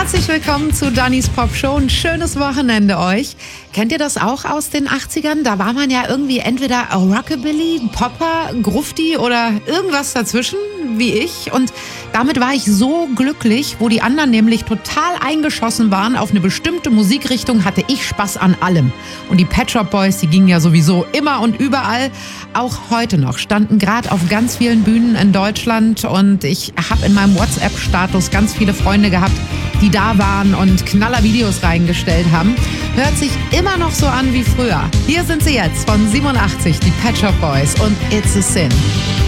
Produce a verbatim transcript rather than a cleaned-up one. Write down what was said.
Herzlich willkommen zu Dannys Pop Show. Ein schönes Wochenende euch. Kennt ihr das auch aus den achtzigern? Da war man ja irgendwie entweder Rockabilly, Popper, Grufti oder irgendwas dazwischen, wie ich. Und damit war ich so glücklich, wo die anderen nämlich total eingeschossen waren auf eine bestimmte Musikrichtung, hatte ich Spaß an allem. Und die Pet Shop Boys, die gingen ja sowieso immer und überall, auch heute noch, standen gerade auf ganz vielen Bühnen in Deutschland. Und ich habe in meinem WhatsApp-Status ganz viele Freunde gehabt, die da waren und Knaller-Videos reingestellt haben. Hört sich immer noch so an wie früher. Hier sind sie jetzt von siebenundachtzig, die Pet Shop Boys und It's a Sin.